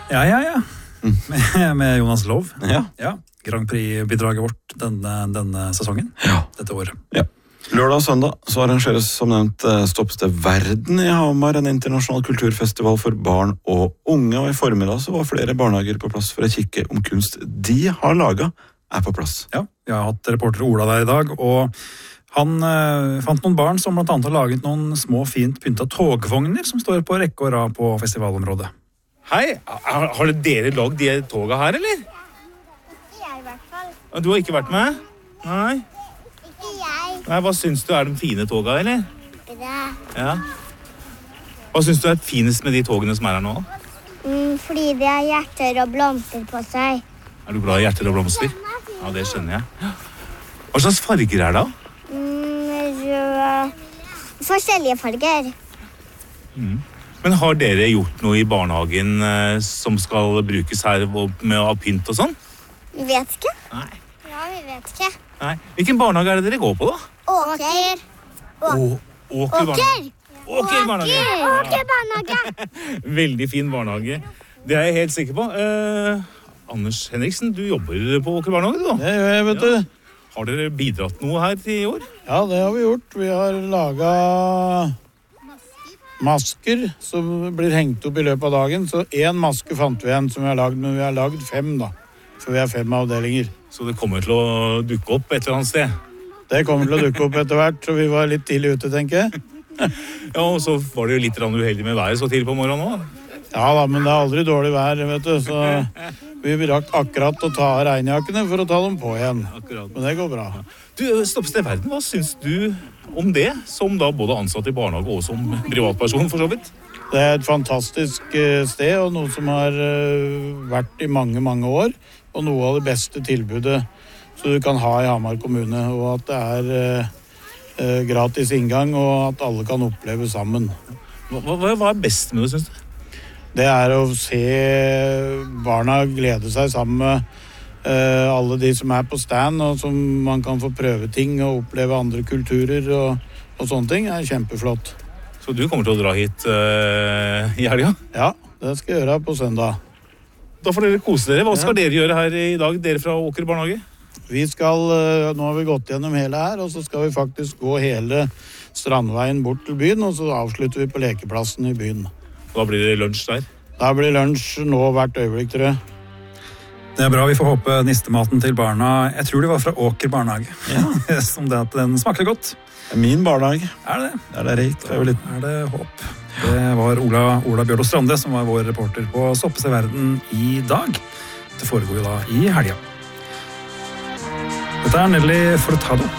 Ja. Med Jonas Lov. Ja. Grand Prix-bidraget vårt denne sesongen. Dette året. Ja. Lørdag og søndag så arrangeres som nevnt Stoppsted Verden i Hamar, en internasjonal kulturfestival for barn og unge, og i formiddag så var flere barnehager på plass for å kikke om kunst de har laget på plass. Ja, vi har hatt reporter Ola der i dag, og han fant noen barn som blant annet har laget noen små fint pynta togvogner som står på rekke og rad på festivalområdet. Hei, har dere lagd de toga her, eller? Ikke jeg i hvert fall. Du har ikke vært med? Nei. Ikke jeg. Nei, hva syns du de fine toga, eller? Bra. Ja. Hva syns du finest med de togene som her nå? Fordi det har hjerter og blomster på seg. Er du glad i hjerter og blomster? Ja, det skjønner jeg. Hva slags farger det da? Rød. Forskjellige farger. Men har dere gjort noe i barnehagen som skal brukes her med å ha pynt og sånn? Vi vet ikke. Nei. Ja, vi vet ikke. Nei. Hvilken barnehage er det dere går på da? Åker. Åker barnehage. Åker barnehage. Åker barnehage. Veldig fin barnehage. Det er jeg helt sikker på. Anders Henriksen, du jobber på Åker barnehage, du da? Det gjør jeg, vet du. Har dere bidratt noe her til i år? Ja, det har vi gjort. Vi har laget masker som blir hengt opp i løpet av dagen. Så 1 maske fant vi igjen som vi har laget, men vi har laget 5 da. For vi har 5 avdelinger. Så det kommer til å dukke opp et eller annet sted? Det kommer til å dukke opp etter hvert, så vi var litt tidlig ute, tenker jeg. Ja, og så var det jo litt uheldig med været så tidlig på morgenen også. Ja da, men det er aldri dårlig vær, vet du. Så vi rakk akkurat å ta av regnjakkene for å ta dem på igjen. Akkurat. Men det går bra. Du, Stoppsted Verden, hva syns du om det? Som da både ansatt i barnehage og som privatperson, for så vidt? Det er et fantastisk sted, og noe som har vært i mange, mange år. Og noe av det beste tilbudet som du kan ha i Hamar kommune. Og at det er gratis inngang, og at alle kan oppleve sammen. Hva er best med det, syns du? Det er å se barna glede seg sammen med alle de som er på stand, og som man kan få prøve ting og oppleve andre kulturer og sånne ting, er kjempeflott. Så du kommer til å dra hit i helga? Ja, det skal jeg gjøre på søndag. Da får dere kose dere. Hva skal dere gjøre her i dag, dere fra Åker barnehage? Vi skal, nå har vi gått gjennom hele her, og så skal vi faktisk gå hele Strandveien bort til byen, og så avslutter vi på lekeplassen i byen. Da blir det lunsj der? Da blir lunsj nå hvert øyeblikk, tror jeg. Det er bra, vi får håpe nistematen til barna. Jeg tror det var fra Åker barnehage. Ja. Som det at den smaker godt. Det er min barnehage. Er det? Er det rikt? Er det håp? Det var Ola Bjørlo Strande som var vår reporter på Stoppsted Verden i dag. Det foregår jo da i helga. Dette er Nelly Furtado.